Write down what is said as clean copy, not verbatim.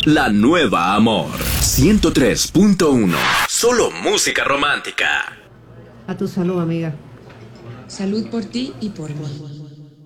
La nueva Amor 103.1. Solo música romántica. A tu salud, amiga. Salud por ti y por mí.